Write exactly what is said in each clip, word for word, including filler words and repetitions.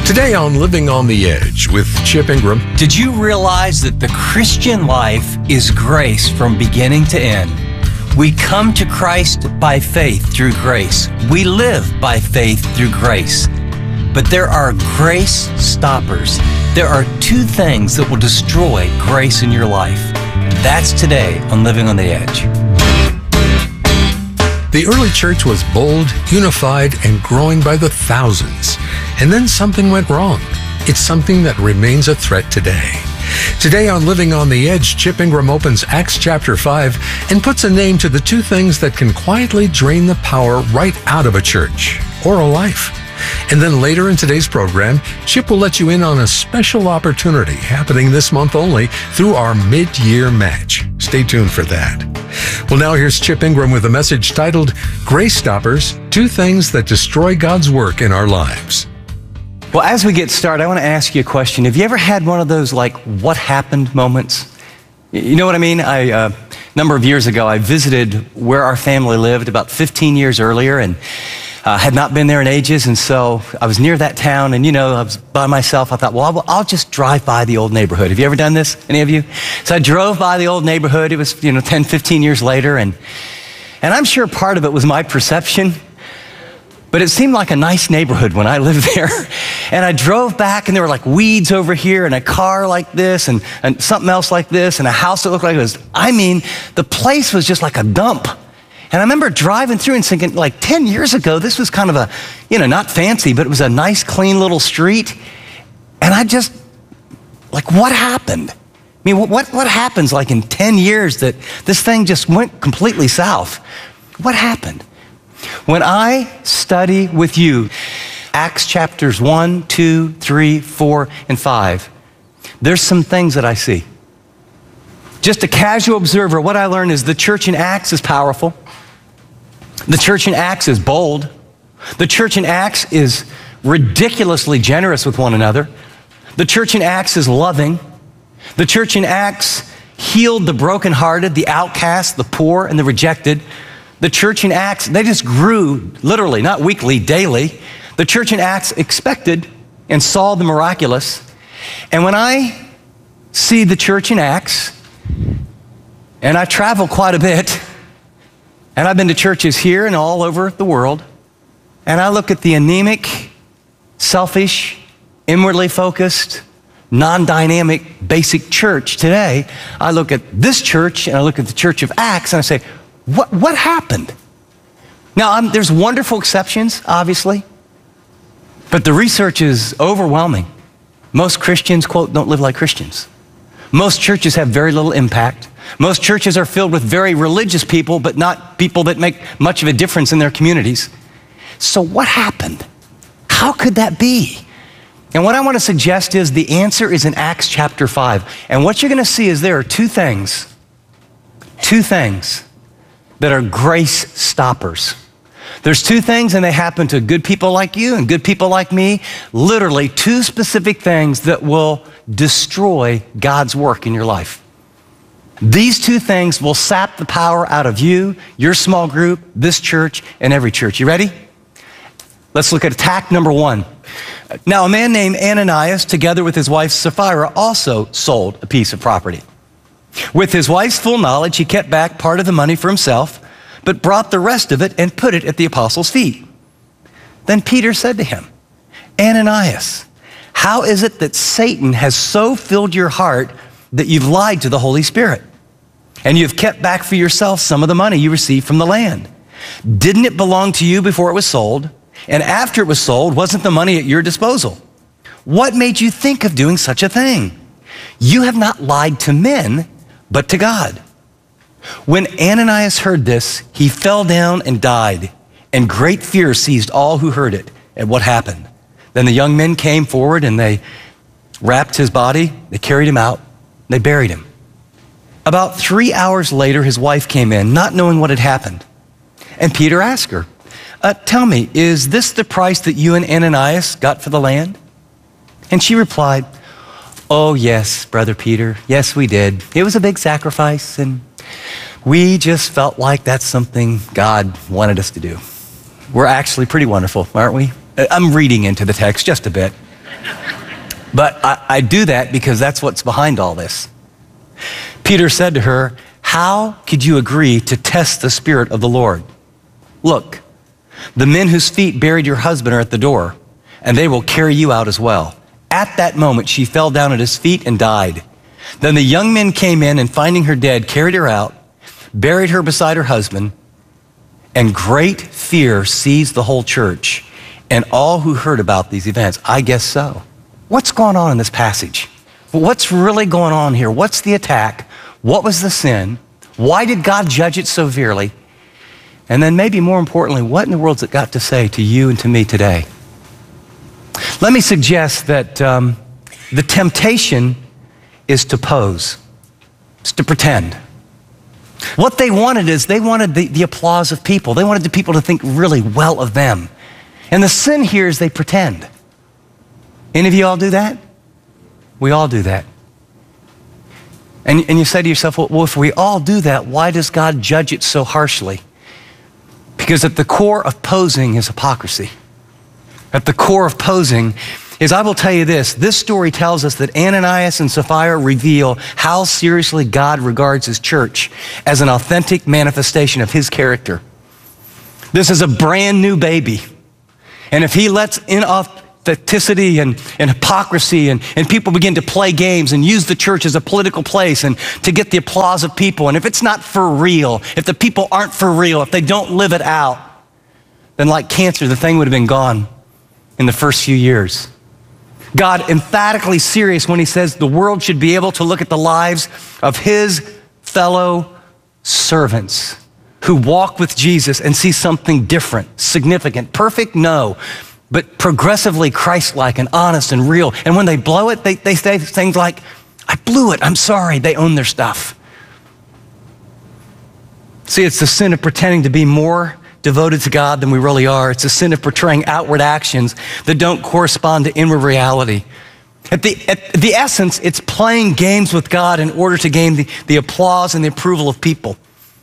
Today on Living on the Edge with Chip Ingram. Did you realize that the Christian life is grace from beginning to end? We come to Christ by faith through grace. We live by faith through grace. But there are grace stoppers. There are two things that will destroy grace in your life. That's today on Living on the Edge. The early church was bold, unified, and growing by the thousands. And then something went wrong. It's something that remains a threat today. Today on Living on the Edge, Chip Ingram opens Acts chapter five and puts a name to the two things that can quietly drain the power right out of a church or a life. And then later in today's program, Chip will let you in on a special opportunity happening this month only through our mid-year match. Stay tuned for that. Well, now here's Chip Ingram with a message titled, Grace Stoppers, Two Things That Destroy God's Work in Our Lives. Well, as we get started, I want to ask you a question. Have you ever had one of those, like, what happened moments? You know what I mean? I, uh, a number of years ago, I visited where our family lived about fifteen years earlier, and uh, had not been there in ages, and so I was near that town, and, you know, I was by myself. I thought, well, I'll, I'll just drive by the old neighborhood. Have you ever done this, any of you? So I drove by the old neighborhood. It was, you know, ten, fifteen years later, and, and I'm sure part of it was my perception, but it seemed like a nice neighborhood when I lived there. And I drove back, and there were like weeds over here, and a car like this, and, and something else like this, and a house that looked like it was, I mean, the place was just like a dump. And I remember driving through and thinking, like ten years ago, this was kind of a, you know, not fancy, but it was a nice, clean little street. And I just, like, what happened? I mean, what, what happens like in ten years that this thing just went completely south? What happened? When I study with you Acts chapters one, two, three, four, and five, there's some things that I see. Just a casual observer, what I learned is the church in Acts is powerful. The church in Acts is bold. The church in Acts is ridiculously generous with one another. The church in Acts is loving. The church in Acts healed the brokenhearted, the outcast, the poor, and the rejected. The church in Acts, they just grew literally, not weekly, daily. The church in Acts expected and saw the miraculous. And when I see the church in Acts, and I travel quite a bit, and I've been to churches here and all over the world, and I look at the anemic, selfish, inwardly focused, non-dynamic, basic church today, I look at this church, and I look at the church of Acts, and I say, what, what happened? Now, um, there's wonderful exceptions, obviously, but the research is overwhelming. Most Christians, quote, don't live like Christians. Most churches have very little impact. Most churches are filled with very religious people, but not people that make much of a difference in their communities. So what happened? How could that be? And what I want to suggest is the answer is in Acts chapter five. And what you're going to see is there are two things, two things that are grace stoppers. There's two things, and they happen to good people like you and good people like me. Literally two specific things that will destroy God's work in your life. These two things will sap the power out of you, your small group, this church, and every church. You ready? Let's look at attack number one. Now, a man named Ananias, together with his wife Sapphira, also sold a piece of property. With his wife's full knowledge, he kept back part of the money for himself, but brought the rest of it and put it at the apostles' feet. Then Peter said to him, Ananias, how is it that Satan has so filled your heart that you've lied to the Holy Spirit, and you've kept back for yourself some of the money you received from the land? Didn't it belong to you before it was sold? And after it was sold, wasn't the money at your disposal? What made you think of doing such a thing? You have not lied to men, but to God. When Ananias heard this, he fell down and died, and great fear seized all who heard it at what happened. Then the young men came forward, and they wrapped his body, they carried him out, they buried him. About three hours later, his wife came in, not knowing what had happened. And Peter asked her, uh, tell me, is this the price that you and Ananias got for the land? And she replied, oh yes, Brother Peter, yes we did. It was a big sacrifice, and we just felt like that's something God wanted us to do. We're actually pretty wonderful, aren't we? I'm reading into the text just a bit. But I, I do that because that's what's behind all this. Peter said to her, how could you agree to test the Spirit of the Lord? Look, the men whose feet buried your husband are at the door, and they will carry you out as well. At that moment, she fell down at his feet and died. Then the young men came in and finding her dead, carried her out, buried her beside her husband, and great fear seized the whole church and all who heard about these events. I guess so. What's going on in this passage? What's really going on here? What's the attack? What was the sin? Why did God judge it so severely? And then maybe more importantly, what in the world's it got to say to you and to me today? Let me suggest that um, the temptation is to pose, it's to pretend. What they wanted is they wanted the, the applause of people. They wanted the people to think really well of them. And the sin here is they pretend. Any of you all do that? We all do that. And, and you say to yourself, well, well, if we all do that, why does God judge it so harshly? Because at the core of posing is hypocrisy. At the core of posing is, I will tell you this, this story tells us that Ananias and Sapphira reveal how seriously God regards his church as an authentic manifestation of his character. This is a brand new baby. And if he lets inauthenticity and, and hypocrisy and, and people begin to play games and use the church as a political place and to get the applause of people, and if it's not for real, if the people aren't for real, if they don't live it out, then like cancer, the thing would have been gone in the first few years. God emphatically serious when he says the world should be able to look at the lives of his fellow servants who walk with Jesus and see something different, significant, perfect, no, but progressively Christ-like and honest and real. And when they blow it, they, they say things like, I blew it, I'm sorry. They own their stuff. See, it's the sin of pretending to be more devoted to God than we really are. It's a sin of portraying outward actions that don't correspond to inward reality. At the, at the essence, it's playing games with God in order to gain the, the applause and the approval of people.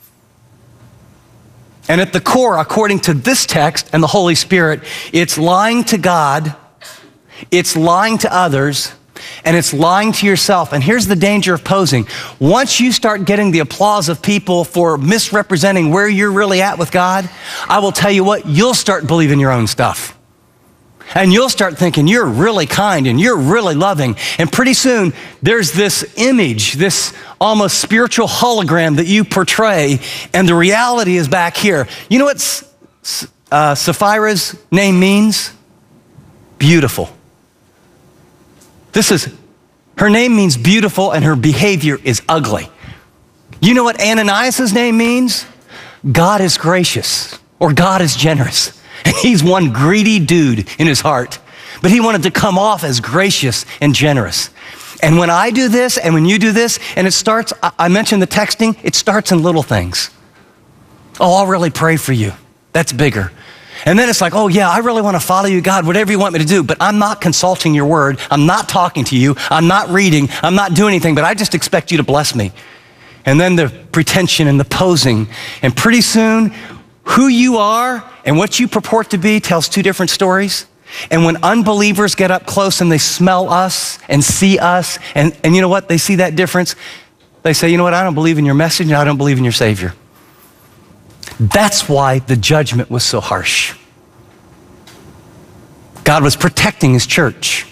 And at the core, according to this text and the Holy Spirit, it's lying to God, it's lying to others, and it's lying to yourself. And here's the danger of posing. Once you start getting the applause of people for misrepresenting where you're really at with God, I will tell you what, you'll start believing your own stuff. And you'll start thinking you're really kind and you're really loving. And pretty soon, there's this image, this almost spiritual hologram that you portray, and the reality is back here. You know what uh, Sapphira's name means? Beautiful. This is, her name means beautiful and her behavior is ugly. You know what Ananias' name means? God is gracious, or God is generous. And he's one greedy dude in his heart, but he wanted to come off as gracious and generous. And when I do this and when you do this, and it starts, I mentioned the texting, it starts in little things. Oh, I'll really pray for you. That's bigger. And then it's like, oh yeah, I really want to follow you, God, whatever you want me to do, but I'm not consulting your word. I'm not talking to you. I'm not reading. I'm not doing anything, but I just expect you to bless me. And then the pretension and the posing. And pretty soon, who you are and what you purport to be tells two different stories. And when unbelievers get up close and they smell us and see us, and, and you know what? They see that difference. They say, you know what? I don't believe in your message and I don't believe in your Savior. That's why the judgment was so harsh. God was protecting his church.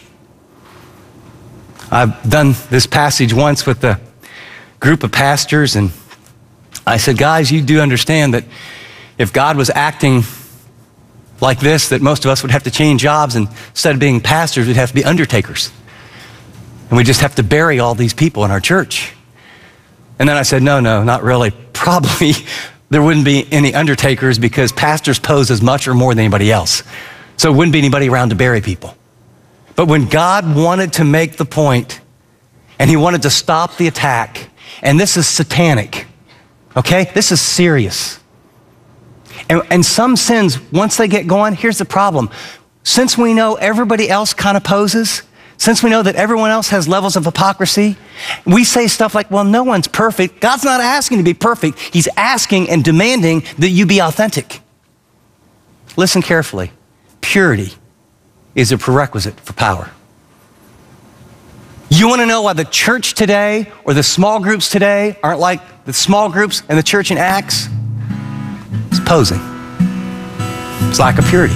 I've done this passage once with a group of pastors, and I said, guys, you do understand that if God was acting like this, that most of us would have to change jobs, and instead of being pastors, we'd have to be undertakers. And we just have to bury all these people in our church. And then I said, no, no, not really. Probably there wouldn't be any undertakers because pastors pose as much or more than anybody else. So it wouldn't be anybody around to bury people. But when God wanted to make the point, and he wanted to stop the attack, and this is satanic, okay? This is serious. And, and some sins, once they get going, here's the problem. Since we know everybody else kind of poses, since we know that everyone else has levels of hypocrisy, we say stuff like, well, no one's perfect. God's not asking to be perfect. He's asking and demanding that you be authentic. Listen carefully. Purity is a prerequisite for power. You want to know why the church today or the small groups today aren't like the small groups and the church in Acts? It's posing. It's lack of purity.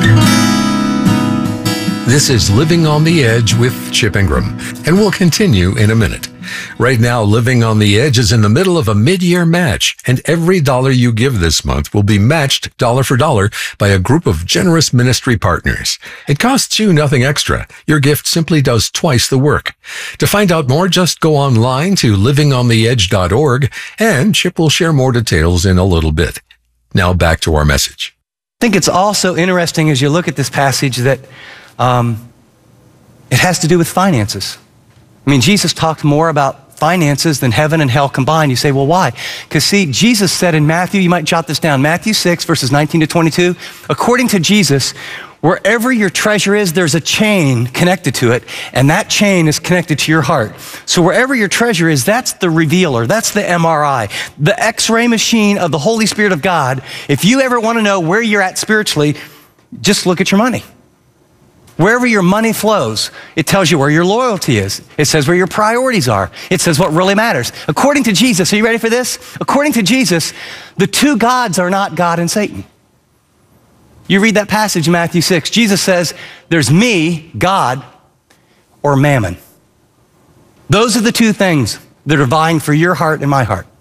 This is Living on the Edge with Chip Ingram, and we'll continue in a minute. Right now, Living on the Edge is in the middle of a mid-year match, and every dollar you give this month will be matched dollar for dollar by a group of generous ministry partners. It costs you nothing extra. Your gift simply does twice the work. To find out more, just go online to living on the edge dot org, and Chip will share more details in a little bit. Now back to our message. I think it's also interesting as you look at this passage that um, it has to do with finances. I mean, Jesus talked more about finances than heaven and hell combined. You say, well, why? Because see, Jesus said in Matthew, you might jot this down, Matthew six, verses nineteen to twenty-two, according to Jesus, wherever your treasure is, there's a chain connected to it, and that chain is connected to your heart. So wherever your treasure is, that's the revealer, that's the M R I, the X-ray machine of the Holy Spirit of God. If you ever want to know where you're at spiritually, just look at your money. Wherever your money flows, it tells you where your loyalty is. It says where your priorities are. It says what really matters. According to Jesus, are you ready for this? According to Jesus, the two gods are not God and Satan. You read that passage in Matthew six. Jesus says, there's me, God, or mammon. Those are the two things that are vying for your heart and my heart.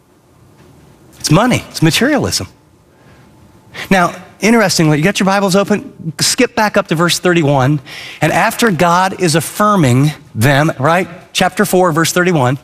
It's money. It's materialism. Now, interestingly, you got your Bibles open? Skip back up to verse thirty-one. And after God is affirming them, right? Chapter four, verse thirty-one.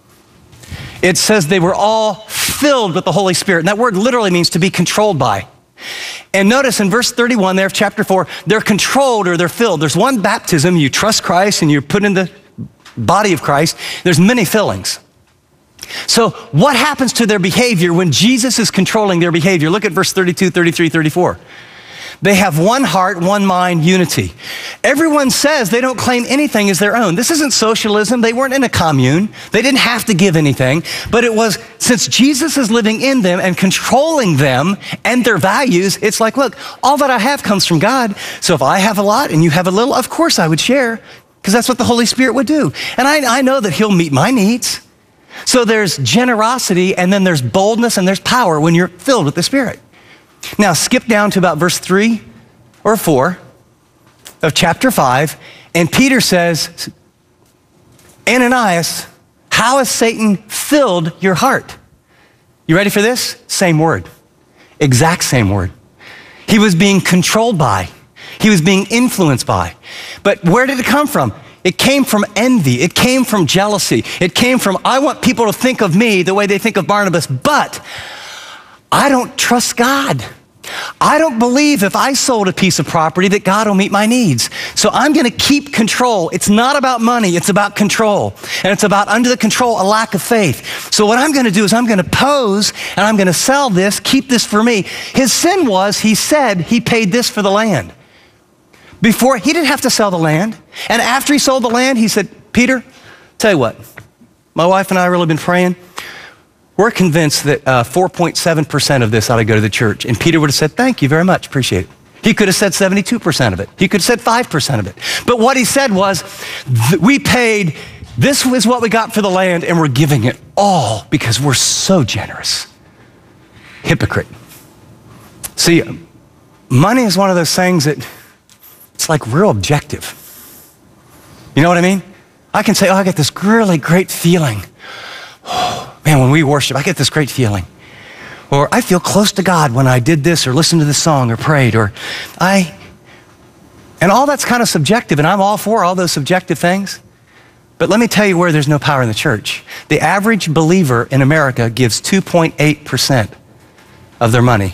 It says they were all filled with the Holy Spirit. And that word literally means to be controlled by. And notice in verse thirty-one there of chapter four, they're controlled or they're filled. There's one baptism, you trust Christ and you're put in the body of Christ. There's many fillings. So what happens to their behavior when Jesus is controlling their behavior? Look at verse thirty-two, thirty-three, thirty-four. They have one heart, one mind, unity. Everyone says they don't claim anything as their own. This isn't socialism. They weren't in a commune. They didn't have to give anything. But it was, since Jesus is living in them and controlling them and their values, it's like, look, all that I have comes from God. So if I have a lot and you have a little, of course I would share, because that's what the Holy Spirit would do. And I, I know that he'll meet my needs. So there's generosity, and then there's boldness, and there's power when you're filled with the Spirit. Now, skip down to about verse three or four of chapter five, and Peter says, Ananias, how has Satan filled your heart? You ready for this? Same word. Exact same word. He was being controlled by. He was being influenced by. But where did it come from? It came from envy. It came from jealousy. It came from, I want people to think of me the way they think of Barnabas, but I don't trust God. I don't believe if I sold a piece of property that God will meet my needs. So I'm going to keep control. It's not about money. It's about control. And it's about, under the control, a lack of faith. So what I'm going to do is I'm going to pose and I'm going to sell this, keep this for me. His sin was, he said he paid this for the land. Before, he didn't have to sell the land. And after he sold the land, he said, Peter, tell you what, my wife and I have really been praying. We're convinced that uh, four point seven percent of this ought to go to the church. And Peter would have said, thank you very much, appreciate it. He could have said seventy-two percent of it. He could have said five percent of it. But what he said was, we paid, this was what we got for the land, and we're giving it all because we're so generous. Hypocrite. See, money is one of those things that it's like real objective. You know what I mean? I can say, oh, I get this really great feeling. Oh, man, when we worship, I get this great feeling. Or I feel close to God when I did this or listened to this song or prayed. Or I, and all that's kind of subjective, and I'm all for all those subjective things. But let me tell you where there's no power in the church. The average believer in America gives two point eight percent of their money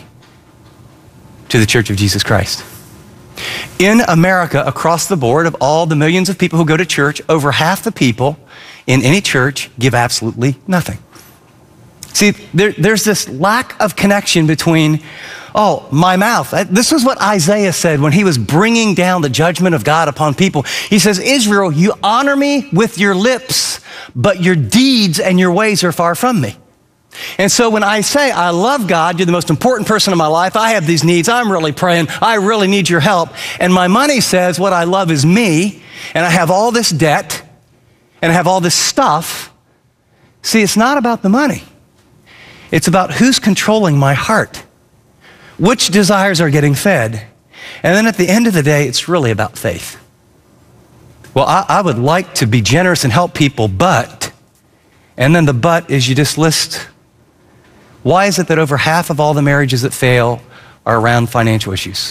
to the Church of Jesus Christ. In America, across the board, of all the millions of people who go to church, over half the people in any church give absolutely nothing. See, there, there's this lack of connection between, oh, my mouth. This is what Isaiah said when he was bringing down the judgment of God upon people. He says, Israel, you honor me with your lips, but your deeds and your ways are far from me. And so when I say, I love God, you're the most important person in my life, I have these needs, I'm really praying, I really need your help, and my money says what I love is me, and I have all this debt, and I have all this stuff. See, it's not about the money. It's about who's controlling my heart, which desires are getting fed. And then at the end of the day, it's really about faith. Well, I, I would like to be generous and help people, but, and then the but is you just list, why is it that over half of all the marriages that fail are around financial issues?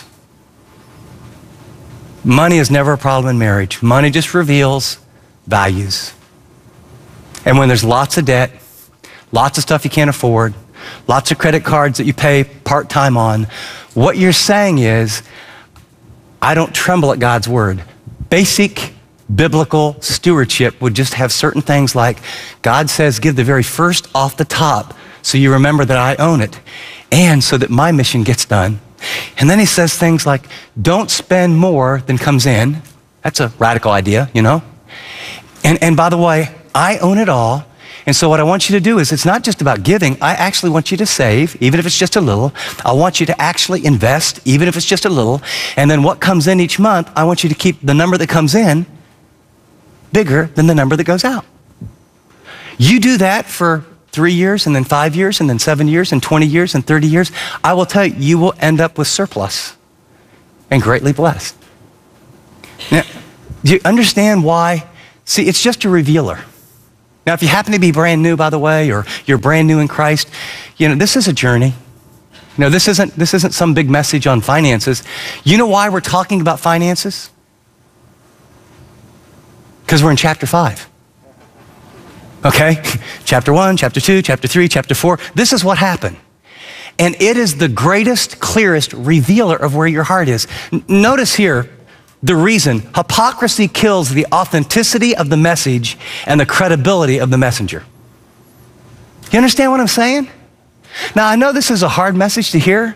Money is never a problem in marriage. Money just reveals values. And when there's lots of debt, lots of stuff you can't afford, lots of credit cards that you pay part-time on, what you're saying is, I don't tremble at God's word. Basic biblical stewardship would just have certain things like, God says, give the very first off the top so you remember that I own it, and so that my mission gets done. And then he says things like, don't spend more than comes in. That's a radical idea, you know? And, and by the way, I own it all. And so what I want you to do is, it's not just about giving. I actually want you to save, even if it's just a little. I want you to actually invest, even if it's just a little. And then what comes in each month, I want you to keep the number that comes in bigger than the number that goes out. You do that for three years, and then five years, and then seven years, and twenty years, and thirty years. I will tell you, you will end up with surplus and greatly blessed. Now, do you understand why? See, it's just a revealer. Now, if you happen to be brand new, by the way, or you're brand new in Christ, you know, this is a journey. You know, this isn't, this isn't some big message on finances. You know why we're talking about finances? Because we're in chapter five. Okay? Chapter one, chapter two, chapter three, chapter four. This is what happened. And it is the greatest, clearest revealer of where your heart is. N- notice here, the reason hypocrisy kills the authenticity of the message and the credibility of the messenger. You understand what I'm saying? Now, I know this is a hard message to hear,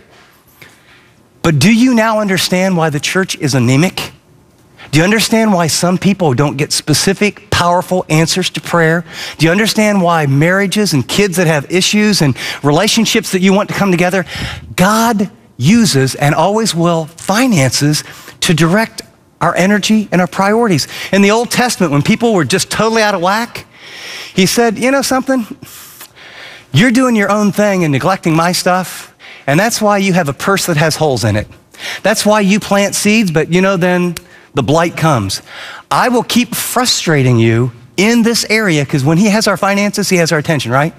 but do you now understand why the church is anemic? Do you understand why some people don't get specific, powerful answers to prayer? Do you understand why marriages and kids that have issues and relationships that you want to come together, God uses and always will finances to direct our energy and our priorities. In the Old Testament, when people were just totally out of whack, he said, you know something? You're doing your own thing and neglecting my stuff, and that's why you have a purse that has holes in it. That's why you plant seeds, but you know, then the blight comes. I will keep frustrating you in this area, because when he has our finances, he has our attention, right?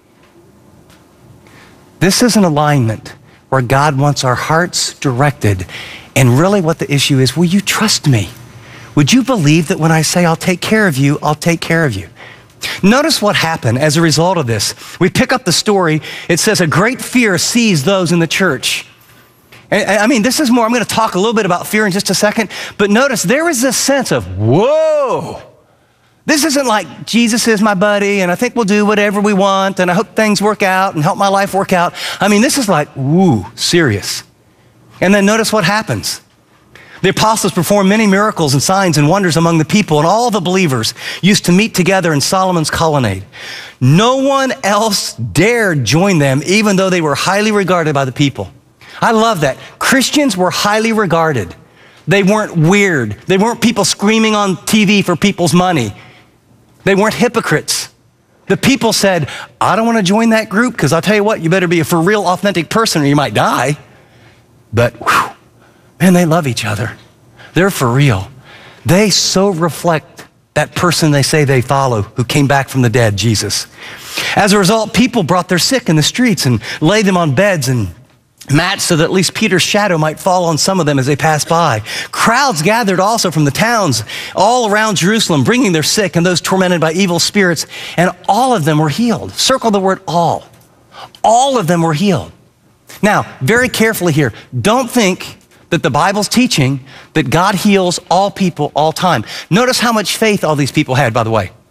This is an alignment where God wants our hearts directed. And really what the issue is, will you trust me? Would you believe that when I say I'll take care of you, I'll take care of you? Notice what happened as a result of this. We pick up the story. It says a great fear seized those in the church. And, I mean, this is more, I'm going to talk a little bit about fear in just a second, but notice there is this sense of, whoa, this isn't like Jesus is my buddy and I think we'll do whatever we want and I hope things work out and help my life work out. I mean, this is like, woo, serious. And then notice what happens. The apostles performed many miracles and signs and wonders among the people, and all the believers used to meet together in Solomon's colonnade. No one else dared join them, even though they were highly regarded by the people. I love that. Christians were highly regarded. They weren't weird. They weren't people screaming on T V for people's money. They weren't hypocrites. The people said, I don't want to join that group, because I'll tell you what, you better be a for real, authentic person or you might die. But, whew, man, they love each other. They're for real. They so reflect that person they say they follow, who came back from the dead, Jesus. As a result, people brought their sick in the streets and laid them on beds and mats so that at least Peter's shadow might fall on some of them as they passed by. Crowds gathered also from the towns all around Jerusalem, bringing their sick and those tormented by evil spirits, and all of them were healed. Circle the word all. All of them were healed. Now, very carefully here, don't think that the Bible's teaching that God heals all people all time. Notice how much faith all these people had, by the way.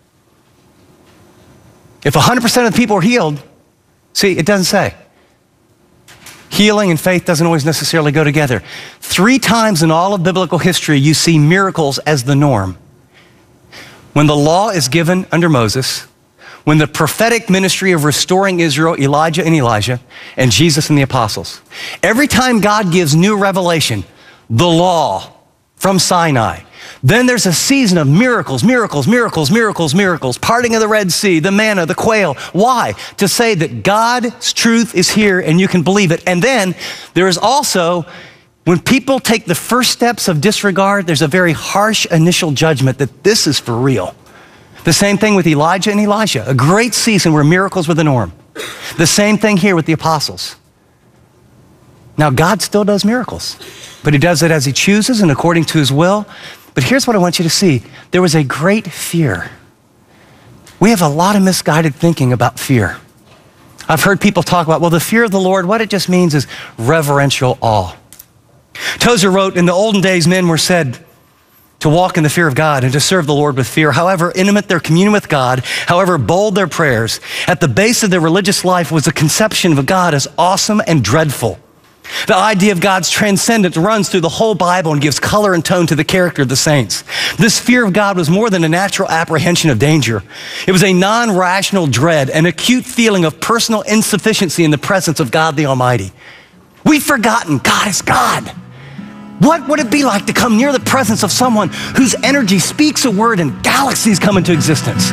If one hundred percent of the people were healed, see, it doesn't say. Healing and faith doesn't always necessarily go together. Three times in all of biblical history, you see miracles as the norm. When the law is given under Moses, when the prophetic ministry of restoring Israel, Elijah and Elijah, and Jesus and the apostles. Every time God gives new revelation, the law, from Sinai. Then there's a season of miracles, miracles, miracles, miracles, miracles, parting of the Red Sea, the manna, the quail. Why? To say that God's truth is here and you can believe it. And then there is also, when people take the first steps of disregard, there's a very harsh initial judgment that this is for real. The same thing with Elijah and Elisha, a great season where miracles were the norm. The same thing here with the apostles. Now, God still does miracles, but he does it as he chooses and according to his will. But here's what I want you to see. There was a great fear. We have a lot of misguided thinking about fear. I've heard people talk about, well, the fear of the Lord, what it just means is reverential awe. Tozer wrote, in the olden days, men were said to walk in the fear of God and to serve the Lord with fear. However intimate their communion with God, however bold their prayers, at the base of their religious life was a conception of God as awesome and dreadful. The idea of God's transcendence runs through the whole Bible and gives color and tone to the character of the saints. This fear of God was more than a natural apprehension of danger. It was a non-rational dread, an acute feeling of personal insufficiency in the presence of God the Almighty. We've forgotten God is God. What would it be like to come near the presence of someone whose energy speaks a word and galaxies come into existence?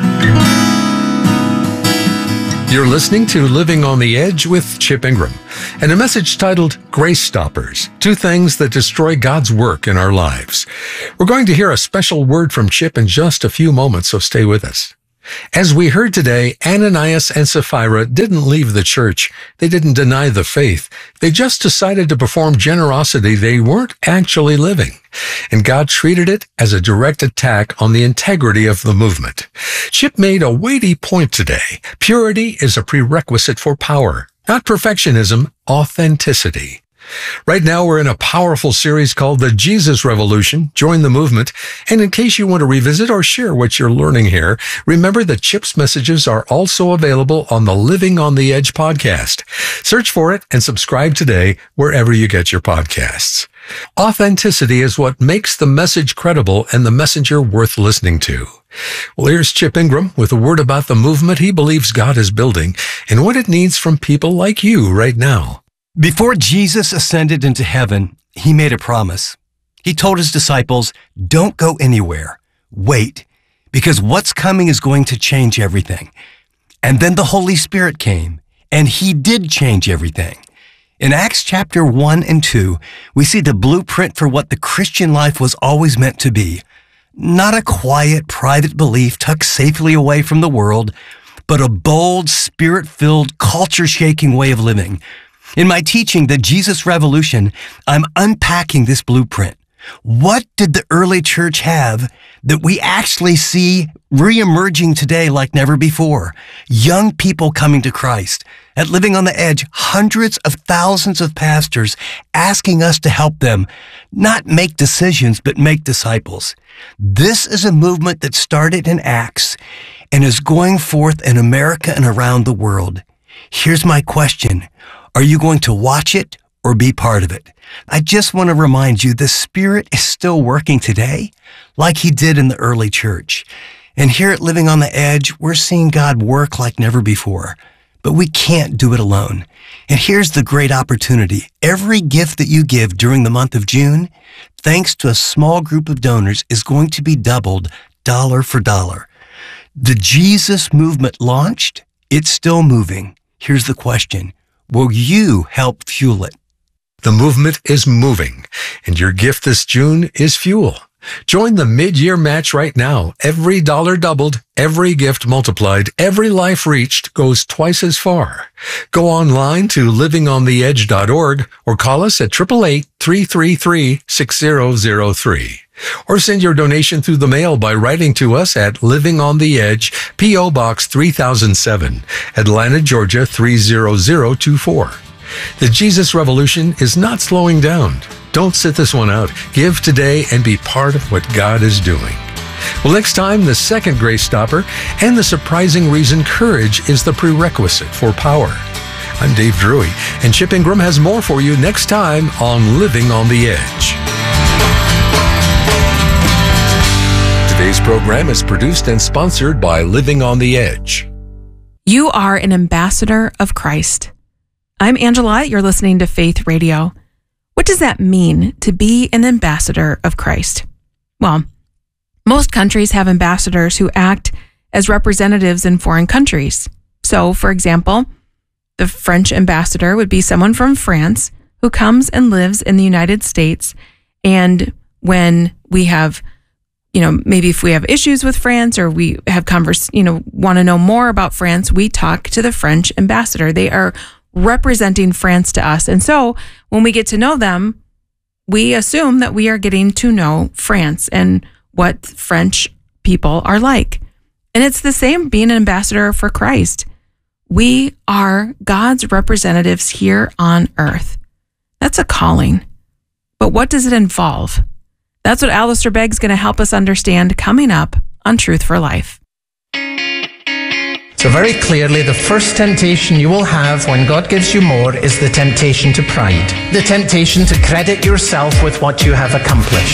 You're listening to Living on the Edge with Chip Ingram and a message titled Grace Stoppers, Two Things That Destroy God's Work in Our Lives. We're going to hear a special word from Chip in just a few moments, so stay with us. As we heard today, Ananias and Sapphira didn't leave the church. They didn't deny the faith. They just decided to perform generosity they weren't actually living. And God treated it as a direct attack on the integrity of the movement. Chip made a weighty point today. Purity is a prerequisite for power, not perfectionism, authenticity. Right now, we're in a powerful series called The Jesus Revolution. Join the movement. And in case you want to revisit or share what you're learning here, remember that Chip's messages are also available on the Living on the Edge podcast. Search for it and subscribe today wherever you get your podcasts. Authenticity is what makes the message credible and the messenger worth listening to. Well, here's Chip Ingram with a word about the movement he believes God is building and what it needs from people like you right now. Before Jesus ascended into heaven, he made a promise. He told his disciples, don't go anywhere. Wait, because what's coming is going to change everything. And then the Holy Spirit came, and he did change everything. In Acts chapter one and two, we see the blueprint for what the Christian life was always meant to be. Not a quiet, private belief tucked safely away from the world, but a bold, spirit-filled, culture-shaking way of living. In my teaching, The Jesus Revolution, I'm unpacking this blueprint. What did the early church have that we actually see reemerging today like never before? Young people coming to Christ. At Living on the Edge, hundreds of thousands of pastors asking us to help them not make decisions, but make disciples. This is a movement that started in Acts and is going forth in America and around the world. Here's my question. Are you going to watch it or be part of it? I just want to remind you, the Spirit is still working today like he did in the early church. And here at Living on the Edge, we're seeing God work like never before. But we can't do it alone. And here's the great opportunity. Every gift that you give during the month of June, thanks to a small group of donors, is going to be doubled dollar for dollar. The Jesus movement launched. It's still moving. Here's the question. Will you help fuel it? The movement is moving, and your gift this June is fuel. Join the mid-year match right now. Every dollar doubled, every gift multiplied, every life reached goes twice as far. Go online to living on the edge dot org or call us at eight eight eight, three three three, six zero zero three. Or send your donation through the mail by writing to us at Living on the Edge, P O Box three thousand seven, Atlanta, Georgia three zero zero two four. The Jesus Revolution is not slowing down. Don't sit this one out. Give today and be part of what God is doing. Well, next time, the second grace stopper and the surprising reason courage is the prerequisite for power. I'm Dave Drury, and Chip Ingram has more for you next time on Living on the Edge. Today's program is produced and sponsored by Living on the Edge. You are an ambassador of Christ. I'm Angela. You're listening to Faith Radio. What what does that mean to be an ambassador of Christ? Well, most countries have ambassadors who act as representatives in foreign countries. So, for example, the French ambassador would be someone from France who comes and lives in the United States. And when we have, you know, maybe if we have issues with France or we have converse, you know, want to know more about France, we talk to the French ambassador. They are representing France to us. And so when we get to know them, we assume that we are getting to know France and what French people are like. And it's the same being an ambassador for Christ. We are God's representatives here on earth. That's a calling. But what does it involve? That's what Alistair Begg's going to help us understand coming up on Truth for Life. So very clearly, the first temptation you will have when God gives you more is the temptation to pride. The temptation to credit yourself with what you have accomplished.